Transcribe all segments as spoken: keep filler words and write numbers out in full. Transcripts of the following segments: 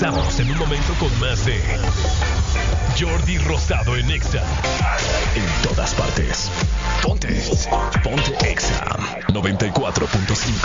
Regresamos en un momento con más de Jordi Rosado en Exa. En todas partes. Ponte. Ponte Exa noventa y cuatro punto cinco.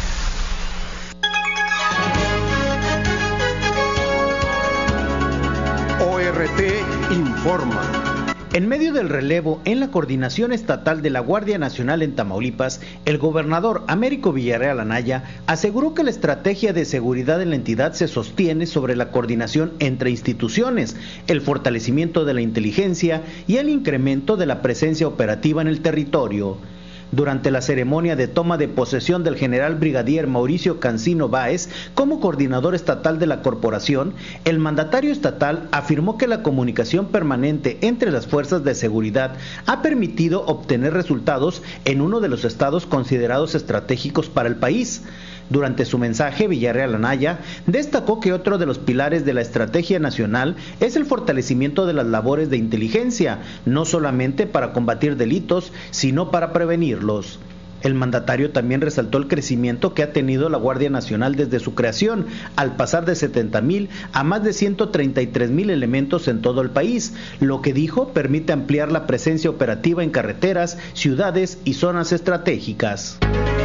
O R T informa. En medio del relevo en la coordinación estatal de la Guardia Nacional en Tamaulipas, el gobernador Américo Villarreal Anaya aseguró que la estrategia de seguridad en la entidad se sostiene sobre la coordinación entre instituciones, el fortalecimiento de la inteligencia y el incremento de la presencia operativa en el territorio. Durante la ceremonia de toma de posesión del general brigadier Mauricio Cancino Báez como coordinador estatal de la corporación, el mandatario estatal afirmó que la comunicación permanente entre las fuerzas de seguridad ha permitido obtener resultados en uno de los estados considerados estratégicos para el país. Durante su mensaje, Villarreal Anaya destacó que otro de los pilares de la estrategia nacional es el fortalecimiento de las labores de inteligencia, no solamente para combatir delitos, sino para prevenirlos. El mandatario también resaltó el crecimiento que ha tenido la Guardia Nacional desde su creación, al pasar de setenta mil a más de ciento treinta y tres mil elementos en todo el país, lo que dijo permite ampliar la presencia operativa en carreteras, ciudades y zonas estratégicas.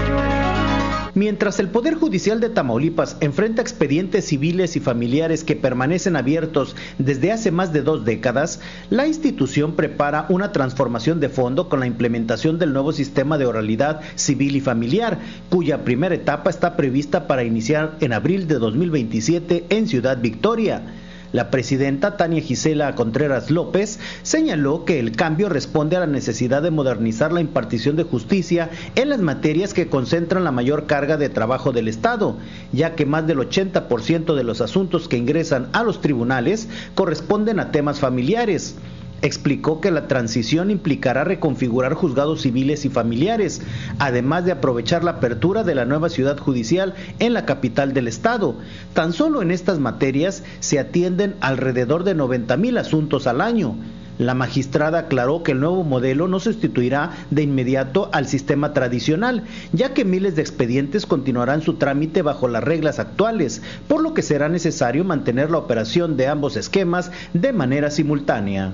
Mientras el Poder Judicial de Tamaulipas enfrenta expedientes civiles y familiares que permanecen abiertos desde hace más de dos décadas, la institución prepara una transformación de fondo con la implementación del nuevo sistema de oralidad civil y familiar, cuya primera etapa está prevista para iniciar en abril de dos mil veintisiete en Ciudad Victoria. La presidenta Tania Gisela Contreras López señaló que el cambio responde a la necesidad de modernizar la impartición de justicia en las materias que concentran la mayor carga de trabajo del Estado, ya que más del ochenta por ciento de los asuntos que ingresan a los tribunales corresponden a temas familiares. Explicó que la transición implicará reconfigurar juzgados civiles y familiares, además de aprovechar la apertura de la nueva ciudad judicial en la capital del estado. Tan solo en estas materias se atienden alrededor de noventa mil asuntos al año. La magistrada aclaró que el nuevo modelo no sustituirá de inmediato al sistema tradicional, ya que miles de expedientes continuarán su trámite bajo las reglas actuales, por lo que será necesario mantener la operación de ambos esquemas de manera simultánea.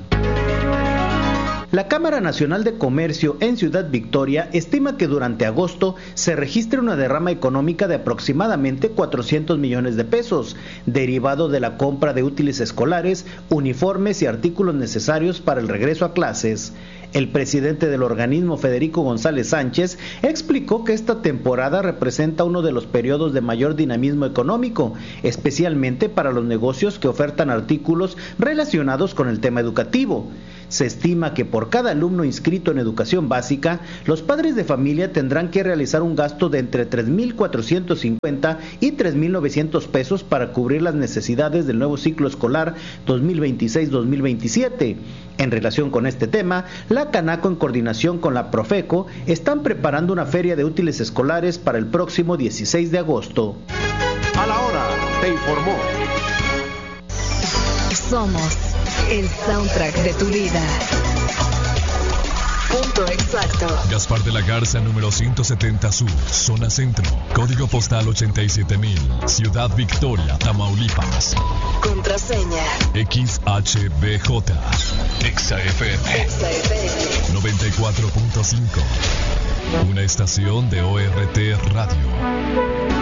La Cámara Nacional de Comercio en Ciudad Victoria estima que durante agosto se registre una derrama económica de aproximadamente cuatrocientos millones de pesos, derivado de la compra de útiles escolares, uniformes y artículos necesarios para el regreso a clases. El presidente del organismo, Federico González Sánchez, explicó que esta temporada representa uno de los periodos de mayor dinamismo económico, especialmente para los negocios que ofertan artículos relacionados con el tema educativo. Se estima que por cada alumno inscrito en educación básica, los padres de familia tendrán que realizar un gasto de entre tres mil cuatrocientos cincuenta y tres mil novecientos pesos para cubrir las necesidades del nuevo ciclo escolar dos mil veintiséis dos mil veintisiete. En relación con este tema, la Canaco, en coordinación con la Profeco, están preparando una feria de útiles escolares para el próximo dieciséis de agosto. A la hora, te informó. Somos el soundtrack de tu vida. Punto exacto. Gaspar de la Garza, número ciento setenta Sur, zona centro. Código postal ochenta y siete mil. Ciudad Victoria, Tamaulipas. Contraseña X H B J. Exa F M. Exa F M. noventa y cuatro punto cinco. Una estación de O R T Radio.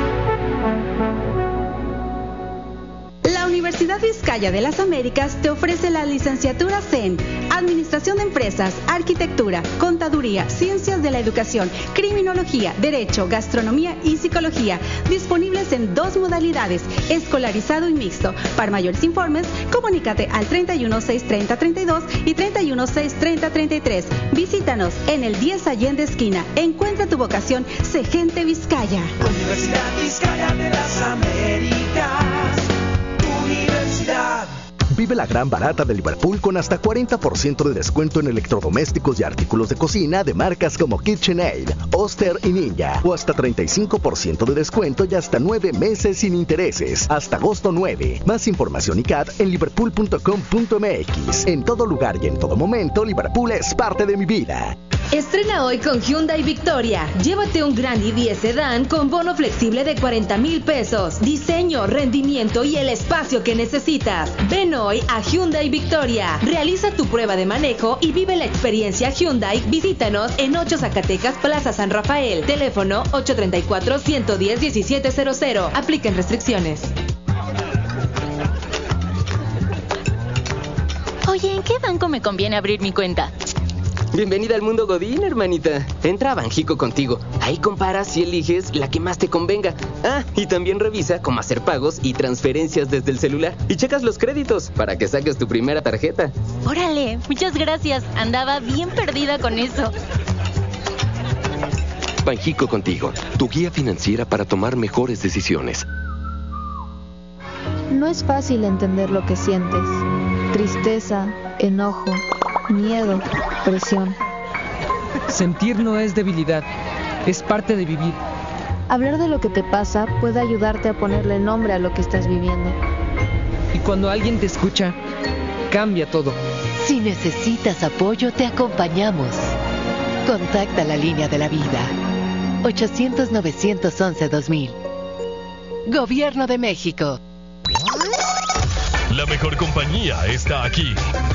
La Universidad Vizcaya de las Américas te ofrece la licenciatura C E N, Administración de Empresas, Arquitectura, Contaduría, Ciencias de la Educación, Criminología, Derecho, Gastronomía y Psicología, disponibles en dos modalidades, escolarizado y mixto. Para mayores informes, comunícate al treinta y uno, seiscientos treinta, treinta y dos y treinta y uno, seiscientos treinta, treinta y tres. Visítanos en el diez Allende Esquina. Encuentra tu vocación, sé gente Vizcaya. Universidad Vizcaya de las Américas. Universidad. Vive la gran barata de Liverpool con hasta cuarenta por ciento de descuento en electrodomésticos y artículos de cocina de marcas como KitchenAid, Oster y Ninja, o hasta treinta y cinco por ciento de descuento y hasta nueve meses sin intereses, hasta agosto nueve. Más información y C A D en liverpool punto com punto m x. En todo lugar y en todo momento, Liverpool es parte de mi vida. Estrena hoy con Hyundai Victoria. Llévate un Grand i diez Sedan con bono flexible de cuarenta mil pesos. Diseño, rendimiento y el espacio que necesitas. Ven hoy a Hyundai Victoria. Realiza tu prueba de manejo y vive la experiencia Hyundai. Visítanos en ocho Zacatecas, Plaza San Rafael. Teléfono ocho tres cuatro, uno uno cero, uno siete cero cero. Apliquen restricciones. Oye, ¿en qué banco me conviene abrir mi cuenta? Bienvenida al mundo Godín, hermanita. Entra a Banjico Contigo. Ahí comparas y eliges la que más te convenga. Ah, y también revisa cómo hacer pagos y transferencias desde el celular. Y checas los créditos para que saques tu primera tarjeta. Órale, muchas gracias. Andaba bien perdida con eso. Banjico Contigo, tu guía financiera para tomar mejores decisiones. No es fácil entender lo que sientes. Tristeza, enojo, miedo, presión. Sentir no es debilidad, es parte de vivir. Hablar de lo que te pasa puede ayudarte a ponerle nombre a lo que estás viviendo. Y cuando alguien te escucha, cambia todo. Si necesitas apoyo, te acompañamos. Contacta la línea de la vida. ochocientos, novecientos once, dos mil. Gobierno de México. La mejor compañía está aquí.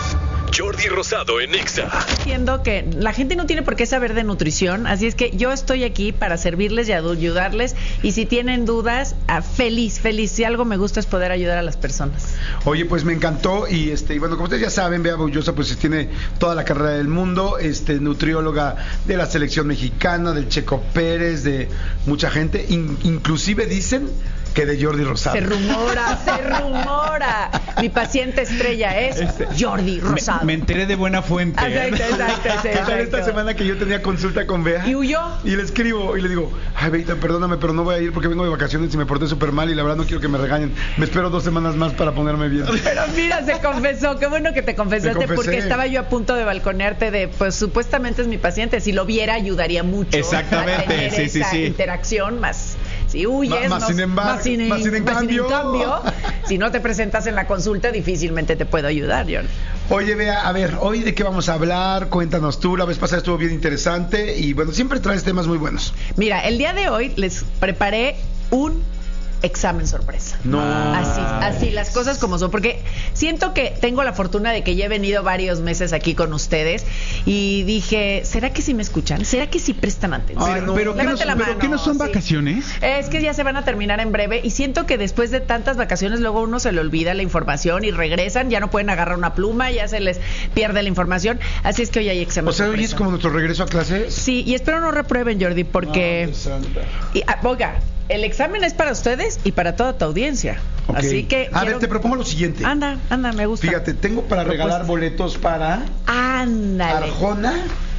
Jordi Rosado en Exa. Entiendo que la gente no tiene por qué saber de nutrición, así es que yo estoy aquí para servirles y ayudarles. Y si tienen dudas, ah, feliz, feliz. Si algo me gusta es poder ayudar a las personas. Oye, pues me encantó y este y bueno, como ustedes ya saben, Bea Bullosa pues tiene toda la carrera del mundo, este nutrióloga de la selección mexicana, del Checo Pérez, de mucha gente, In, inclusive dicen que de Jordi Rosado. Se rumora, se rumora. Mi paciente estrella es este, Jordi Rosado. Me, me enteré de buena fuente. Exacto, exacto, exacto. Esta semana que yo tenía consulta con Bea. Y huyó. Y le escribo y le digo, ay, Beita, perdóname, pero no voy a ir porque vengo de vacaciones y me porté súper mal y la verdad no quiero que me regañen. Me espero dos semanas más para ponerme bien. Pero mira, se confesó. Qué bueno que te confesaste porque estaba yo a punto de balconearte de, pues supuestamente es mi paciente. Si lo viera, ayudaría mucho. Exactamente, a tener sí, esa sí, sí. interacción más. Si huyes, más, más, no, sin embargo, más, sin, más sin en más cambio, sin en cambio si no te presentas en la consulta, difícilmente te puedo ayudar, Jordi. Oye, Bea, a ver, hoy de qué vamos a hablar, cuéntanos tú, la vez pasada estuvo bien interesante y bueno, siempre traes temas muy buenos. Mira, el día de hoy les preparé un examen sorpresa. No. Así, así las cosas como son, porque siento que tengo la fortuna de que ya he venido varios meses aquí con ustedes y dije, ¿será que sí me escuchan? ¿Será que sí prestan atención? Ay, no. Pero, ¿qué no, la pero mano, ¿qué no son sí. vacaciones? Es que ya se van a terminar en breve y siento que después de tantas vacaciones luego uno se le olvida la información y regresan, ya no pueden agarrar una pluma, ya se les pierde la información, así es que hoy hay examen. O sea, sorpresa. hoy es como nuestro regreso a clases. Sí, y espero no reprueben, Jordi, porque... Oh, y, ah, oiga, el examen es para ustedes y para toda tu audiencia. Okay. Así que... A quiero... ver, te propongo lo siguiente. Anda, anda, me gusta. Fíjate, tengo para regalar boletos para... Ándale. Arjona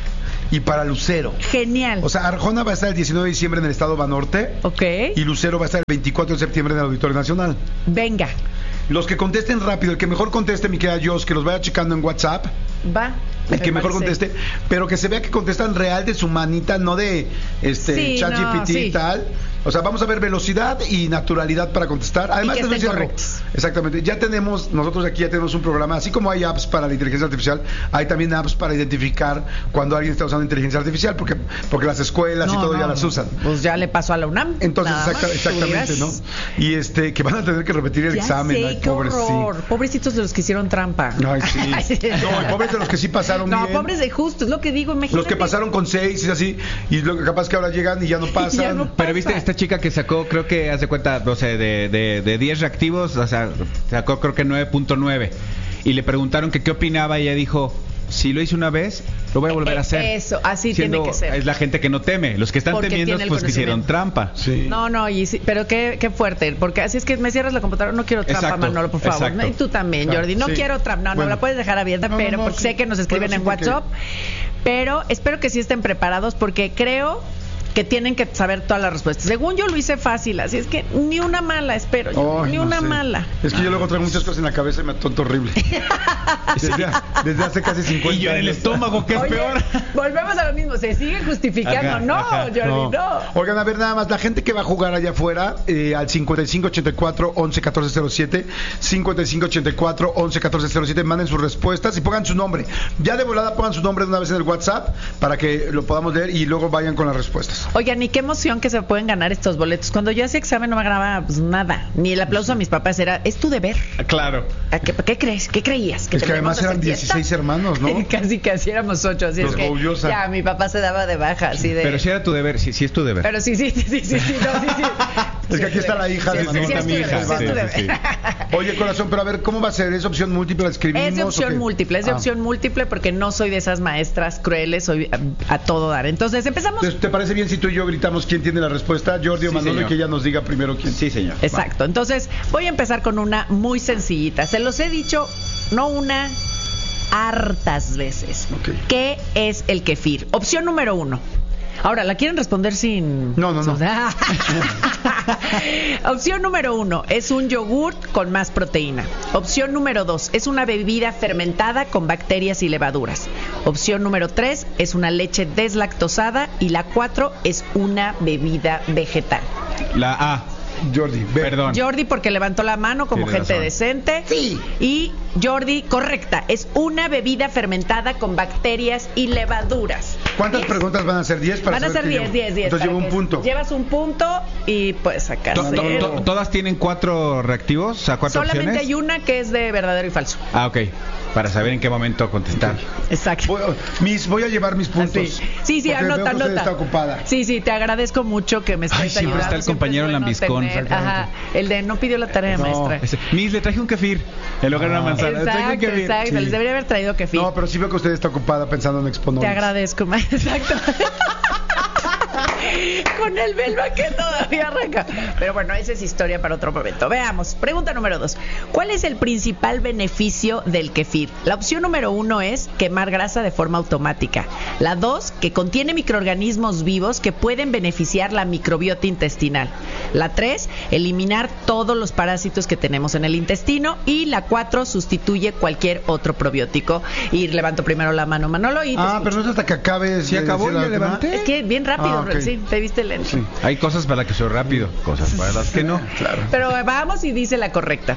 y para Lucero. Genial. O sea, Arjona va a estar el diecinueve de diciembre en el estado Banorte. Ok. Y Lucero va a estar el veinticuatro de septiembre en el Auditorio Nacional. Venga. Los que contesten rápido, el que mejor conteste, mi querida Jos, que los vaya checando en WhatsApp. Va. El que mejor conteste, pero que se vea que contestan real de su manita, no de este sí, ChatGPT no, sí. y tal. O sea, vamos a ver velocidad y naturalidad para contestar. Además, y que les voy a decir algo. correctos. Exactamente. Ya tenemos, nosotros aquí ya tenemos un programa, así como hay apps para la inteligencia artificial, hay también apps para identificar cuando alguien está usando inteligencia artificial, porque porque las escuelas no, y todo no, ya las usan. Pues ya le pasó a la UNAM. Entonces, exacta, más, exactamente, ¿no? Y este, que van a tener que repetir el ya examen. Sé, Ay, qué pobres, horror. sí. Pobrecitos de los que hicieron trampa. Ay, sí. No, pobres de los que sí pasaron no, bien. No, pobres de justo, es lo que digo, imagínate. Los que pasaron con seis y así, y lo que capaz que ahora llegan y ya no pasan. Ya no pasa. Pero viste, esta chica que sacó, creo que hace cuenta, no sé, de, de, de diez reactivos, o sea, sacó creo que nueve punto nueve. Y le preguntaron que qué opinaba y ella dijo, si lo hice una vez, lo voy a volver a hacer. Eso, así Siendo, tiene que ser. Es la gente que no teme. Los que están porque temiendo pues que hicieron trampa. Sí. No, no, y sí, pero qué, qué fuerte, porque así es que me cierras la computadora, no quiero trampa, Exacto, Manolo, por favor. exacto. Y tú también, Claro, Jordi, no sí. quiero trampa, no, Bueno. no la puedes dejar abierta, No, pero no, no, porque sí. sé que nos escriben Bueno, sí, en WhatsApp, pero espero que sí estén preparados porque creo que tienen que saber todas las respuestas. Según yo lo hice fácil, así es que ni una mala, espero. Yo, Ay, ni no una sé. mala. Es que yo luego traigo muchas cosas en la cabeza y me atonto horrible. Desde, desde hace casi cincuenta Y yo en el años. estómago, que es Oye, peor. volvemos a lo mismo, se sigue justificando. Ajá, no, ajá. Jordi, no. No. Oigan, a ver, nada más, la gente que va a jugar allá afuera, eh, al cincuenta y cinco ochenta y cuatro once catorce cero siete, cincuenta y cinco ochenta y cuatro once catorce cero siete, manden sus respuestas y pongan su nombre. Ya de volada pongan su nombre de una vez en el WhatsApp para que lo podamos leer y luego vayan con las respuestas. Oigan, y qué emoción que se pueden ganar estos boletos. Cuando yo hacía examen no me ganaba pues, nada, ni el aplauso a mis papás, era, es tu deber. Claro. ¿A qué, ¿Qué crees? ¿Qué creías? Es que te además íbamos a eran hacer fiesta? dieciséis hermanos, ¿no? casi, casi éramos ocho, así Los es que Boullosa. ya mi papá se daba de baja, así de... Pero si era tu deber, sí, sí es tu deber. Pero sí, sí, sí, sí, sí, sí, no, sí, sí. Es que aquí está la hija de Sí, sí, sí, Manolo. es tu deber, sí, es tu deber. Oye, corazón, pero a ver, ¿cómo va a ser? ¿Es opción múltiple? ¿La escribimos? Es de o opción qué? múltiple, es de Ah. opción múltiple porque no soy de esas maestras crueles, soy a, a todo dar. Entonces, empezamos. ¿Te, te parece bien si tú y yo gritamos quién tiene la respuesta? Jordi o Sí, Manolo, señor. y que ella nos diga primero quién. Sí, señor. Exacto. Entonces, voy a empezar con una muy sencillita. Se los he dicho, no una, hartas veces. Ok. ¿Qué es el kefir? Opción número uno. Ahora, ¿la quieren responder sin...? No, no, no. Opción número uno, es un yogurt con más proteína. Opción número dos, es una bebida fermentada con bacterias y levaduras. Opción número tres, es una leche deslactosada. Y la cuatro, es una bebida vegetal. La A. Jordi, ve. Perdón. Jordi porque levantó la mano como Tienes gente razón. decente. Sí. Y Jordi, correcta, es una bebida fermentada con bacterias y levaduras. ¿Cuántas preguntas van a ser? ¿diez para Van a saber ser qué diez, llevo? diez, diez. Entonces llevo para un que punto. Llevas un punto y puedes sacar To- to- cero. to- ¿Todas tienen cuatro reactivos? O sea, cuatro Solamente opciones. hay una que es de verdadero y falso. Ah, ok. Para saber en qué momento contestar. Exacto. Voy, mis, voy a llevar mis puntos. Así. Sí, sí, porque veo anota, que usted anota. está ocupada. Sí, sí, te agradezco mucho que me estés Ay, siempre ayudando. está el Siempre compañero es bueno lambiscón. tener- Ajá, el de no pidió la tarea, No. maestra. Ese, Miss, le traje un kefir. En lugar de una manzana. Le traje un Exacto, kefir. exacto. Sí. Les debería haber traído kefir. No, pero sí veo que usted está ocupada pensando en exponer. Te agradezco, ma- exacto. Con el Belva que todavía arranca. Pero bueno, esa es historia para otro momento. Veamos. Pregunta número dos. ¿Cuál es el principal beneficio del kefir? La opción número uno es quemar grasa de forma automática. La dos, que contiene microorganismos vivos que pueden beneficiar la microbiota intestinal. La tres, eliminar todos los parásitos que tenemos en el intestino. Y la cuatro, sustituye cualquier otro probiótico. Y levanto primero la mano, Manolo. Y te Ah, escucho. pero no es hasta que acabe. Sí, acabó y le levanté. Es que bien rápido, Ah, ok. sí, te viste lento. Sí. Hay cosas para las que soy rápido, cosas para las que no. Claro. Pero vamos y dice la correcta.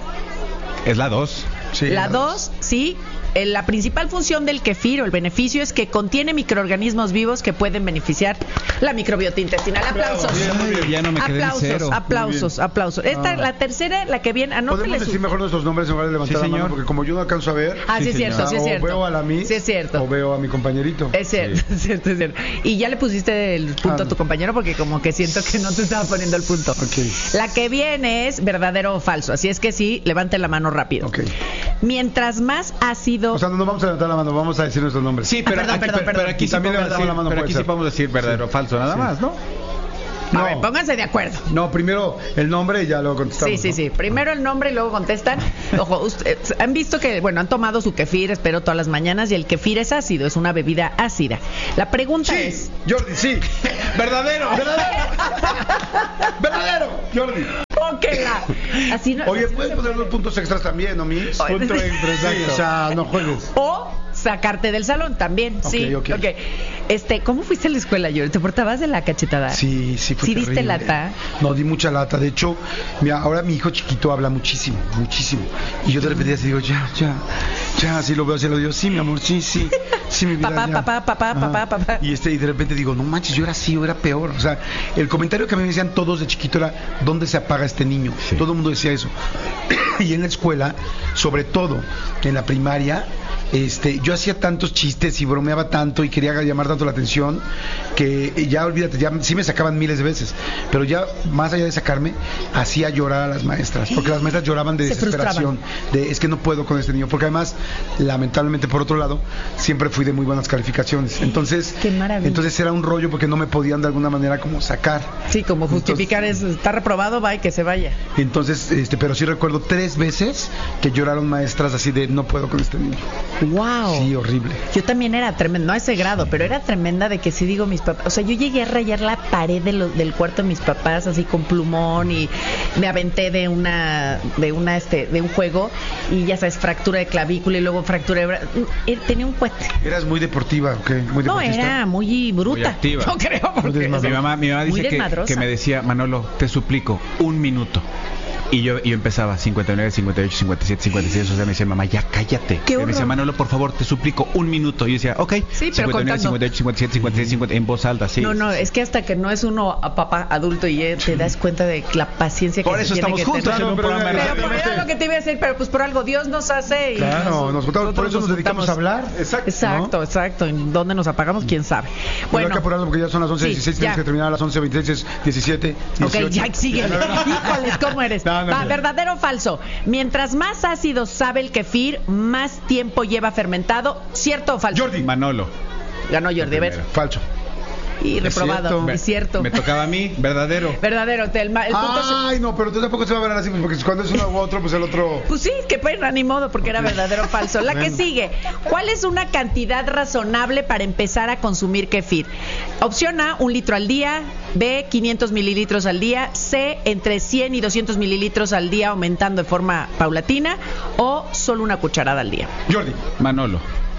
Es la dos. Sí, la dos, sí. eh, La principal función del kefir o el beneficio es que contiene microorganismos vivos que pueden beneficiar la microbiota intestinal. Aplausos. Ay, ya no me quedé en aplausos, cero. aplausos, aplausos. Esta, Ah. la tercera, la que viene, ¿Podemos anótele decir su... mejor nuestros nombres en lugar de levantar Sí, la mano? señor. Porque como yo no alcanzo a ver. Ah, sí, Sí, es cierto, señor. sí es o cierto. veo a la Miss. Sí es cierto. O veo a mi compañerito. Es cierto, es cierto, es cierto. Y ya le pusiste el punto Ah. a tu compañero porque como que siento que no te estaba poniendo el punto. Ok. La que viene es verdadero o falso, así es que sí, levante la mano rápido. Ok. Mientras más ácido... O sea, no nos vamos a levantar la mano, vamos a decir nuestros nombres. Sí, pero, Ah, perdón, aquí, perdón, pero- perdón. pero aquí Y sí también podemos levantamos decir, la mano, pero puede aquí ser. sí podemos decir verdadero o falso, nada Sí. más, ¿no? A No. ver, pónganse de acuerdo. No, primero el nombre y ya luego contestamos. Sí, sí, sí. Primero el nombre y luego contestan. Ojo, usted- han visto que, bueno, han tomado su kefir, espero, todas las mañanas, y el kefir es ácido, es una bebida ácida. La pregunta Sí, es... Jordi, sí. ¡Verdadero! ¡Verdadero! ¡Verdadero! Jordi. ¡Póquela! Así no, Oye, así no puedes se poner puede. los puntos extras también, ¿no, Miss? Oye, Punto sí. extra, exacto. Sí, O sea, no juegues. O sacarte del salón también, Ok, sí. ok. Este, ¿cómo fuiste a la escuela, Yuri? ¿Te portabas de la cachetada? Sí, sí fue ¿Sí diste terrible. lata? No, di mucha lata. De hecho, mira, ahora mi hijo chiquito habla muchísimo, muchísimo. Y yo de repente así digo, ya, ya, ya, así lo veo, así lo digo, sí, mi amor, sí, sí, sí, mi vida, Papá, ya. papá, papá, Ajá. papá, papá. Y este, y de repente digo, no manches, yo era así, yo era peor. O sea, el comentario que a mí me decían todos de chiquito era, ¿dónde se apaga este niño? Sí. Todo el mundo decía eso. Y en la escuela, sobre todo en la primaria, este, yo hacía tantos chistes y bromeaba tanto y quería llamar tanto la atención que ya olvídate, ya sí me sacaban miles de veces, pero ya más allá de sacarme, hacía llorar a las maestras, porque las maestras lloraban de Se desesperación, de es que no puedo con este niño, porque además, lamentablemente por otro lado, siempre fui de muy buenas calificaciones, entonces, Qué maravilla. entonces era un rollo porque no me podían de alguna manera como sacar. Sí, como justificar eso. Está reprobado, va y que se vaya. Entonces, este, pero sí recuerdo tres veces que lloraron maestras así de no puedo con este niño. Wow. Sí, horrible. Yo también era tremenda, no a ese grado, pero era tremenda de que sí digo mis papás, o sea, yo llegué a rayar la pared de lo, del cuarto de mis papás así con plumón y me aventé de una de una este de un juego y ya sabes, fractura de clavícula y luego fractura de brazo. Tenía un cohete. ¿Eras muy deportiva, ok? Muy No, deportista. era muy bruta. Muy activa. No creo porque mi mamá, mi mamá dice que, que me decía, Manolo, te suplico, un minuto. Y yo, y yo empezaba cincuenta y nueve, cincuenta y ocho, cincuenta y siete, cincuenta y seis. O sea, me decía, mamá, ya cállate. Qué y me decía, Manolo, por favor, te suplico un minuto. Y yo decía, ok. Sí, pero cincuenta y nueve, contando. cincuenta y ocho, cincuenta y siete, cincuenta y seis, cincuenta, en voz alta, sí. No, no, es que hasta que no es uno a papá adulto y ya te das cuenta de la paciencia que Por se eso tiene estamos que juntos tener. en un programa de Pero radio. por era lo que te iba a decir, pero pues por algo Dios nos hace y Claro, nos juntamos, por eso nos dedicamos a hablar. Exacto, exacto, exacto. ¿En dónde nos apagamos? ¿Quién sabe? Bueno, Bueno, hay que apurarlo porque ya son las once dieciséis, sí, tenemos ya. que terminar a las once veintiséis, diecisiete, dieciocho. Ok, ya sigue. Híjoles, ¿cómo eres? No, no, Va, no. ¿verdadero o falso? Mientras más ácido sabe el kefir, más tiempo lleva fermentado. ¿Cierto o falso? Jordi. Manolo. Ganó Jordi, a ver. Falso. Y reprobado, Me- es cierto. Me tocaba a mí, verdadero. Verdadero, te- el, ma- el punto se- Ay, no, pero tú tampoco se va a hablar así, porque cuando es uno u otro, pues el otro... Pues sí, que pena, ni modo, porque era verdadero o falso. La que Bueno. sigue. ¿Cuál es una cantidad razonable para empezar a consumir kefir? Opción A, un litro al día. B, quinientos mililitros al día. C, entre cien y doscientos mililitros al día, aumentando de forma paulatina. O solo una cucharada al día. Jordi. Manolo.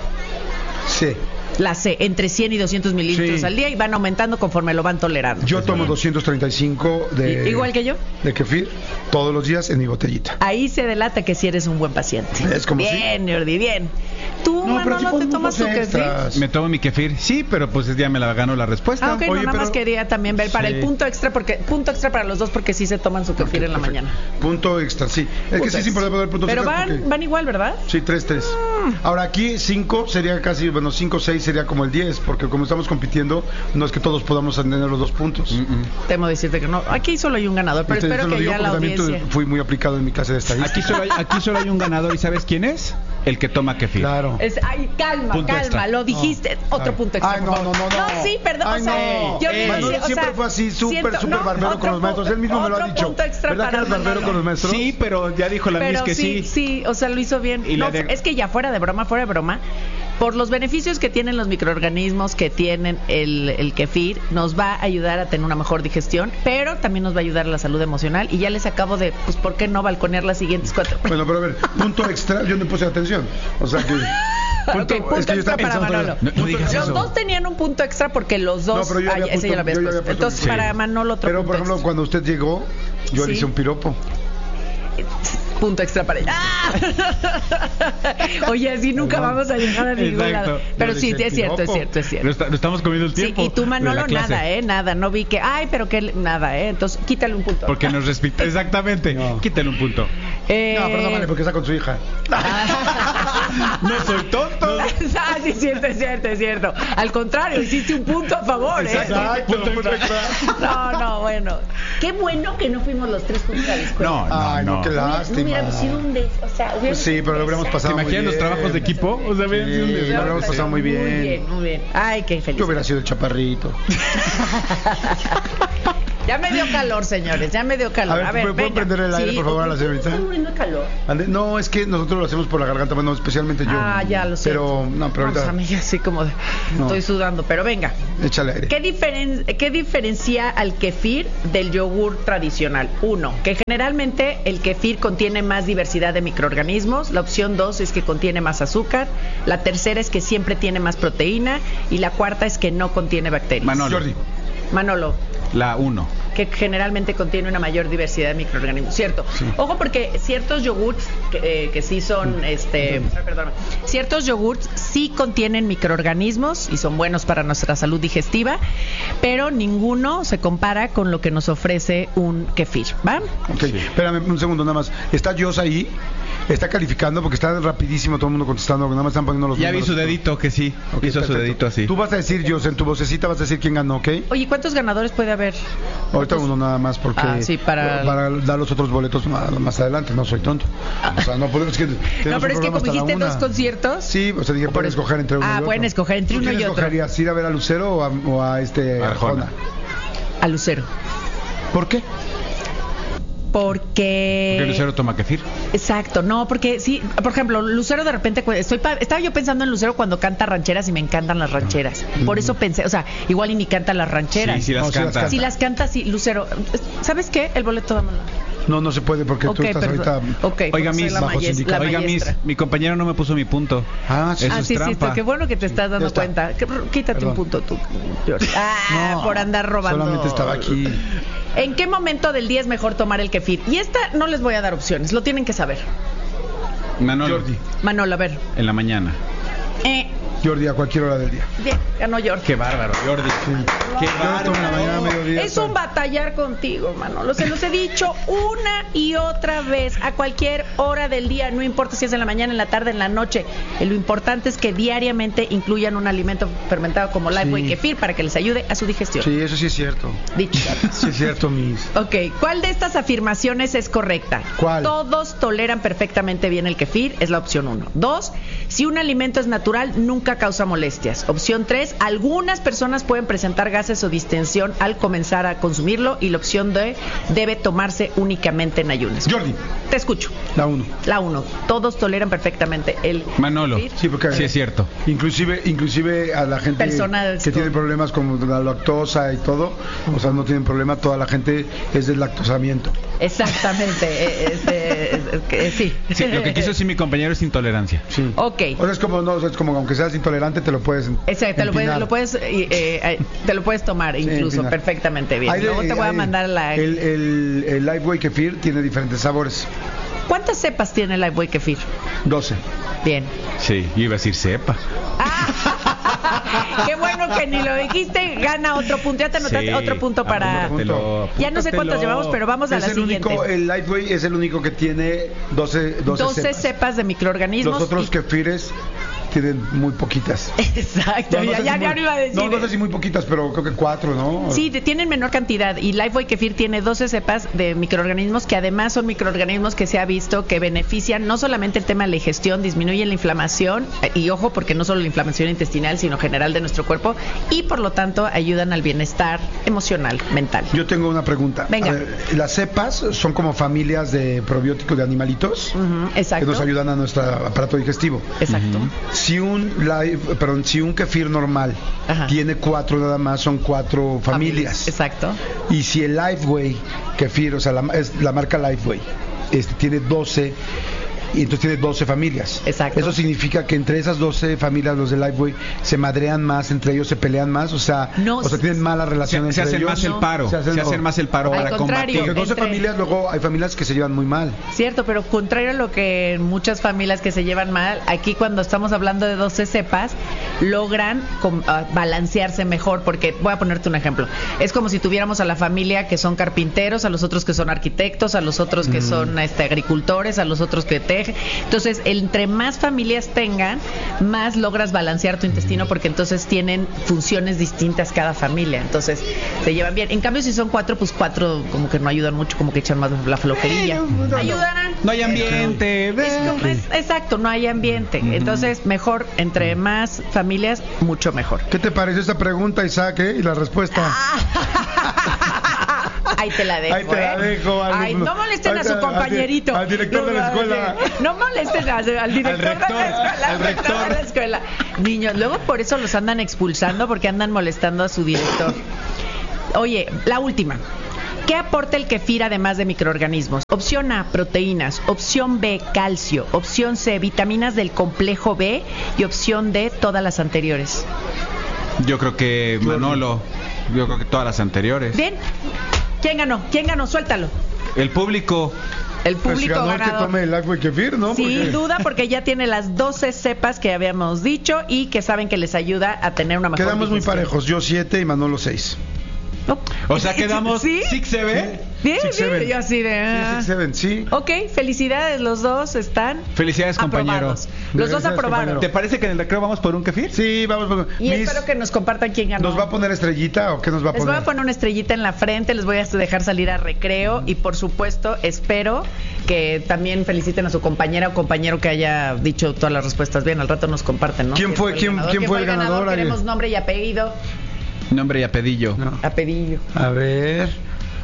Sí. La C, entre cien y doscientos mililitros Sí. al día y van aumentando conforme lo van tolerando. Yo tomo doscientos treinta y cinco de... Igual que yo. De kefir todos los días en mi botellita. Ahí se delata que si eres un buen paciente. Es como bien, Jordi, bien. ¿Tú, No, pero Manolo, sí te con tomas tu muchos kefir? extras. Me tomo mi kefir, sí, pero pues ya me la ganó la respuesta. Ah, ok, no, Oye, nada pero- más quería también ver para Sí. el punto extra, porque punto extra para los dos, porque sí se toman su kefir en la mañana. Punto extra, sí. Es Punto que sí es extra. importante poner puntos Pero extras van, porque- van igual, ¿verdad? Sí, tres tres. Ahora aquí cinco sería casi, bueno, cinco seis sería como el diez, porque como estamos compitiendo, no es que todos podamos tener los dos puntos. Temo decirte que no. Aquí solo hay un ganador, pero Este, espero eso lo que digo ya porque la también tu- audiencia... fui muy aplicado en mi clase de estadística. Aquí solo, hay, aquí solo hay un ganador, ¿y sabes quién es? El que toma kefir. Claro. Es, ay, calma, Punto calma, extra. lo dijiste. Otro Ay. punto extra. Ay, por no, favor. no, no, no. sí, perdón. Ay, o sea, no. yo Eh, le Manuel decía, o siempre sea, fue así, súper, siento- súper no, barbero otro con los pu- maestros. Él mismo me lo ha otro dicho. punto extra ¿Verdad que para eres barbero Manolo. con los maestros? Sí, pero ya dijo la Pero Miss que sí, sí. sí, o sea, lo hizo bien. Y No, la de- es que ya fuera de broma, fuera de broma, por los beneficios que tienen los microorganismos que tienen el, el kefir, nos va a ayudar a tener una mejor digestión, pero también nos va a ayudar a la salud emocional. Y ya les acabo de, pues, ¿por qué no balconear las siguientes cuatro? Bueno, pero a ver, punto extra, yo no puse atención. O sea que... Ok, punto es que yo extra estaba para pensando Manolo. todavía. No, no digas Los eso. dos tenían un punto extra porque los dos... No, pero yo ah, había ese puesto- ya lo habías yo ya había puesto. puesto- Entonces, sí. para Manolo otro Pero, punto por ejemplo, extra. cuando usted llegó, yo le Sí. hice un piropo. Punto extra para ella. ¡Ah! Oye, así nunca vamos a llegar a ningún Exacto. lado. Pero Yo sí, dije es cierto, es piropo. cierto, es cierto. Lo, está- lo estamos comiendo el Sí, tiempo. y tú, de Manolo, la clase. nada, ¿eh? Nada. No vi que, ay, pero que nada, ¿eh? Entonces, quítale un punto. Porque nos respeta. Exactamente. No. Quítale un punto. Eh... No, pero no vale, porque está con su hija. No soy tonto. Ah, sí, es cierto, es cierto, es cierto. Al contrario, hiciste un punto a favor, ¿eh? Exacto, punto extra. No, no, bueno. Qué bueno que no fuimos los tres juntos a la escuela. No, no, Ay, no, no. qué No lástima. hubiéramos sido un des... O sea, hubiéramos Pues sí, pero lo hubiéramos ¿Te pasado muy imaginas bien. los trabajos de equipo? O sea, habrían sido un Sí, desastre. lo hubiéramos pasado muy bien. Muy bien, muy bien. Ay, qué feliz. Yo hubiera sido el chaparrito. Ya me dio calor, señores, ya me dio calor. A ver, ¿me puedo venga. prender el aire, Sí, por favor, a la ¿por qué señorita? estás muriendo de calor? Ande- No, es que nosotros lo hacemos por la garganta, bueno, especialmente yo. Ah, ya lo sé. Pero, no, pero Vamos, ahorita, amiga, así como de, No. estoy sudando, pero venga. échale aire. ¿Qué, diferen- ¿Qué diferencia al kefir del yogur tradicional? Uno, que generalmente el kefir contiene más diversidad de microorganismos. La opción dos es que contiene más azúcar. La tercera es que siempre tiene más proteína. Y la cuarta es que no contiene bacterias. Manolo. Jordi. Manolo, La uno. que generalmente contiene una mayor diversidad de microorganismos, ¿cierto? Sí. Ojo, porque ciertos yogurts que, eh, que sí son, este, ay, perdón, ciertos yogurts sí contienen microorganismos y son buenos para nuestra salud digestiva, pero ninguno se compara con lo que nos ofrece un kefir, ¿va? Ok, espérame un segundo nada más. ¿Está Jos ahí? ¿Está calificando? Porque está rapidísimo todo el mundo contestando, nada más están poniendo los Ya vi números. su dedito que sí. Ok, Hizo su perfecto. dedito así. Tú vas a decir, Jos, en tu vocecita vas a decir quién ganó, ¿ok? Oye, ¿cuántos ganadores puede haber? Ahorita uno nada más porque Ah, sí, para- para dar los otros boletos más, más adelante, no soy tonto. O sea, no podemos que No, tenemos pero un es que programa como hasta la dijiste una. dos conciertos. Sí, o sea, dije, pueden escoger entre uno Ah, y otro. pueden escoger entre ¿Tú uno quién y otro. escogerías? ¿Ir a ver a Lucero o a, o a este Arjona. Arjona? A Lucero. ¿Por qué? Porque... Porque Lucero toma kefir. Exacto, no, porque sí, por ejemplo, Lucero de repente, estoy pa- estaba yo pensando en Lucero cuando canta rancheras y me encantan las rancheras. Por eso pensé, o sea, igual y ni canta las rancheras. Sí, sí las No, sí canta. las canta. Si las canta, sí, Lucero. ¿Sabes qué? El boleto, dámelo. No, no se puede porque Ok, tú estás perdón. ahorita... Ok, Oiga, porque soy Miss, la bajo mayes- sindicato. la Oiga, maestra. Miss, mi compañero no me puso mi punto. Ah, sí. Eso Ah, es sí, sí, trampa. qué bueno que te estás dando Ya está. cuenta. Que- Quítate Perdón. un punto tú, George. Ah, No, por andar robando. solamente estaba aquí. ¿En qué momento del día es mejor tomar el kefir? Y esta no les voy a dar opciones, lo tienen que saber. Manolo, Jordi. Manolo, a ver. en la mañana. Eh, Jordi, a cualquier hora del día. bien, ganó George. Qué bárbaro, Jordi. Qué Yo lo tomo en la mañana, mediodía. Es un batallar contigo, Manolo. Se los he dicho una y otra vez, a cualquier hora del día, no importa si es en la mañana, en la tarde, en la noche. Eh, Lo importante es que diariamente incluyan un alimento fermentado como Lifebuoy Sí. Kefir para que les ayude a su digestión. Sí, eso sí es cierto. Dicho. Sí es cierto, Miss. Ok, ¿cuál de estas afirmaciones es correcta? ¿Cuál? Todos toleran perfectamente bien el kefir, es la opción uno. Dos, si un alimento es natural, nunca causa molestias. Opción tres, algunas personas pueden presentar gases o distensión al comenzar a consumirlo. Y la opción D, debe tomarse únicamente en ayunas. Jordi, Te escucho. la uno. La uno, todos toleran perfectamente el Manolo. kefir. Sí, porque Sí, es cierto. Inclusive, inclusive a la gente Personas que con- tiene problemas con la lactosa y todo, o sea, no tienen problema, toda la gente es del lactosamiento. Exactamente, eh, este, eh, eh, sí. Sí, lo que quiso decir mi compañero es intolerancia. Sí. Ok. O sea, es como, no, o sea, es como aunque seas intolerante, te lo puedes. Exacto, te lo puedes, empinar. lo puedes, eh, eh, te lo puedes tomar incluso empinar. perfectamente bien. Hay de- Luego te voy a hay- mandar la... El, el, el Lifebuoy Kefir tiene diferentes sabores. ¿Cuántas cepas tiene el Lifebuoy Kefir? doce. Bien. Sí, yo iba a decir sepa. Qué bueno que ni lo dijiste, gana otro punto. Ya te anotaste Sí, otro punto para... apúntatelo, Ya no sé cuántos apúntatelo. llevamos, pero vamos a Es la el siguiente. único, el Lifebuoy es el único que tiene doce, doce, doce cepas. cepas de microorganismos. Los otros y- kefires tienen muy poquitas. Exacto, No, no ya, sé ya, si ya muy- no iba a decir. No, no sé si muy poquitas, pero creo que cuatro, ¿no? Sí, de- tienen menor cantidad y Lifebuoy Kefir tiene doce cepas de microorganismos que además son microorganismos que se ha visto que benefician no solamente el tema de la digestión, disminuyen la inflamación eh, y ojo porque no solo la inflamación intestinal sino general de nuestro cuerpo y por lo tanto ayudan al bienestar emocional, mental. Yo tengo una pregunta. Venga. A ver, las cepas son como familias de probióticos de animalitos Ujú, exacto. que nos ayudan a nuestro aparato digestivo. Exacto. Si un live, perdón, si un kefir normal Ajá. tiene cuatro nada más, son cuatro familias. Exacto. Y si el Lifebuoy kefir, o sea, la, es la marca Lifebuoy, este tiene doce y entonces tiene doce familias. Exacto. Eso significa que entre esas doce familias los de Lifebuoy se madrean más, entre ellos se pelean más, o sea, No, o sea, tienen mala Se, relación se entre hacen ellos. más el No. paro. Se hacen, más el paro Al para contrario. Porque combatir. doce entre- familias, luego hay familias que se llevan muy mal. Cierto, pero contrario a lo que en muchas familias que se llevan mal, aquí cuando estamos hablando de doce cepas, logran com- ah, balancearse mejor, porque voy a ponerte un ejemplo. Es como si tuviéramos a la familia que son carpinteros, a los otros que son arquitectos, a los otros que son este, agricultores, a los otros que tejen. Entonces, entre más familias tengan, más logras balancear tu intestino, porque entonces tienen funciones distintas cada familia. Entonces, se llevan bien. En cambio, si son cuatro, pues cuatro como que no ayudan mucho, como que echan más la flojerilla. Ayudarán. No hay ambiente. Es como- es- exacto, no hay ambiente. Entonces, mejor, entre más familias, mucho mejor. ¿Qué te pareció esta pregunta, Isaac? eh? Y la respuesta. Ahí te la dejo. Ahí te la ¿eh? dejo, alumno. Ay, no molesten a su Al- al- compañerito. al director de la escuela. No molesten a- al director rector, de la escuela. al rector. de la escuela. Niños, luego por eso los andan expulsando porque andan molestando a su director. Oye, la última. ¿Qué aporta el kefir además de microorganismos? Opción A, proteínas. Opción B, calcio. Opción C, vitaminas del complejo B. Y opción D, todas las anteriores. Yo creo que Manolo. Yo creo que todas las anteriores. Bien. ¿Quién ganó? ¿Quién ganó? Suéltalo. El público. El Pues público ganó el que ganador. tome el Lifebuoy kefir, ¿no? Sin Porque- duda, porque ya tiene las doce cepas que habíamos dicho y que saben que les ayuda a tener una mejor Quedamos muy digestión. parejos, yo siete y Manolo seis. No. O sea, quedamos ¿Sí? six seven. Bien, Six, bien. seven. Yo así de... ah. Sí, six, seven, sí. Ok, felicidades, los dos están Felicidades, compañero. aprobados. Los dos Felicidades, aprobaron. compañero. ¿Te parece que en el recreo vamos por un kefir? Sí, vamos. vamos. Y Miss, espero que nos compartan quién ganó. ¿nos va a poner estrellita o qué nos va a Les poner? voy a poner una estrellita en la frente, les voy a dejar salir a recreo y por supuesto espero que también feliciten a su compañera o compañero que haya dicho todas las respuestas bien. Al rato nos comparten, ¿no? ¿Quién fue- el quién- ganador? quién fue el ganador, Ale? Queremos nombre y apellido. Nombre y apellido. No. Apellido. A ver.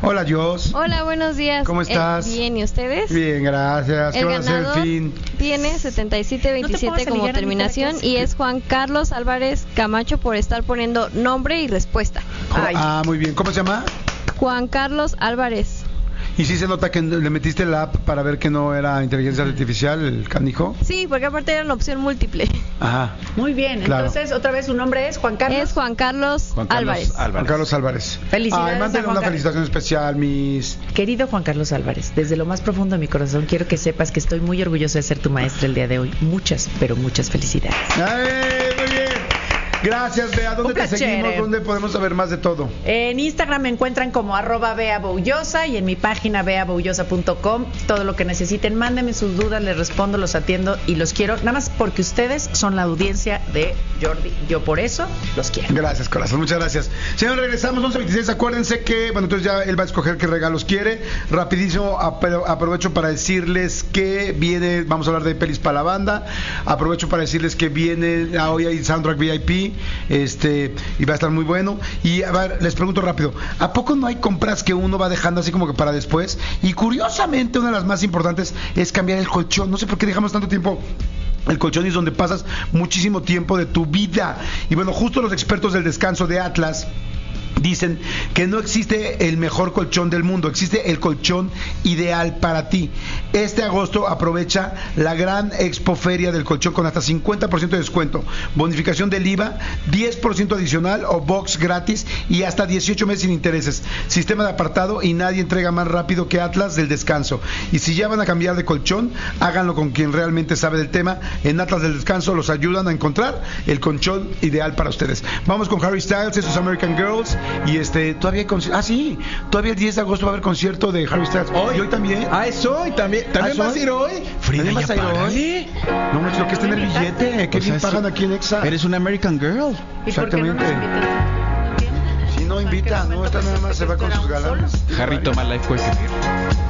Hola, Dios. Hola, buenos días. ¿Cómo estás? Eh, bien, ¿y ustedes? Bien, gracias. ¿Qué El van a hacer el ganador fin? tiene setenta y siete veintisiete No como ligar, terminación Anita, y es Juan Carlos Álvarez Camacho por estar poniendo nombre y respuesta. Ay. Ah, muy bien. ¿Cómo se llama? Juan Carlos Álvarez. ¿Y sí se nota que le metiste la app para ver que no era inteligencia artificial, el canijo? Sí, porque aparte era una opción múltiple. Ajá. Muy bien, Claro. entonces otra vez su nombre es Juan Carlos. Es Juan Carlos, Juan Carlos Álvarez. Álvarez. Juan Carlos Álvarez. Felicidades Ay, a mándale Juan una Carlos. felicitación especial, mis... Querido Juan Carlos Álvarez, desde lo más profundo de mi corazón quiero que sepas que estoy muy orgullosa de ser tu maestra el día de hoy. Muchas, pero muchas felicidades. ¡Ay, muy bien! Gracias, Bea. ¿Dónde Un te placer, seguimos? eh. ¿Dónde podemos saber más de todo? En Instagram me encuentran como arroba Bea Boullosa y en mi página bea boullosa punto com. Todo lo que necesiten, mándenme sus dudas, les respondo, los atiendo y los quiero. Nada más porque ustedes son la audiencia de Jordi. Yo por eso los quiero. Gracias, corazón. Muchas gracias. Señor, regresamos once veintiséis. Acuérdense que, bueno, entonces ya él va a escoger qué regalos quiere. Rapidísimo, apro- aprovecho para decirles que viene, vamos a hablar de pelis para la banda. Aprovecho para decirles que viene, ah, hoy hay soundtrack V I P. Este, y va a estar muy bueno. Y a ver, les pregunto rápido, ¿a poco no hay compras que uno va dejando así como que para después? Y curiosamente, una de las más importantes es cambiar el colchón. No sé por qué dejamos tanto tiempo. El colchón es donde pasas muchísimo tiempo de tu vida. Y bueno, justo los expertos del descanso de Atlas dicen que no existe el mejor colchón del mundo, existe el colchón ideal para ti. Este agosto aprovecha la gran expoferia del colchón con hasta cincuenta por ciento de descuento, bonificación del I V A, diez por ciento adicional o box gratis y hasta dieciocho meses sin intereses. Sistema de apartado y nadie entrega más rápido que Atlas del descanso. Y si ya van a cambiar de colchón, háganlo con quien realmente sabe del tema. En Atlas del descanso los ayudan a encontrar el colchón ideal para ustedes. Vamos con Harry Styles y sus American Girls. Y este, todavía hay concierto. Ah, sí, todavía el diez de agosto va a haber concierto de Harry Styles. Hoy. ¿Y hoy también? Ah, es hoy también. ¿También ¿Ah, vas a ir hoy? Frida, ¿También ya vas a ir págale. hoy? No, no es lo que es tener billete. ¿Qué O sea, bien pagan sí. aquí en Exa? Eres una American Girl. ¿Y por qué no nos invitan? Si no invita, no, esta nada más se va con sus galanes. Harry toma life quick.